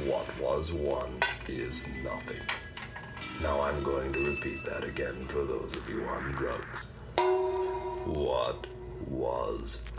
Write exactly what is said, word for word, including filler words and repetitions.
What was one is nothing. Now I'm going to repeat that again for those of you on drugs. What was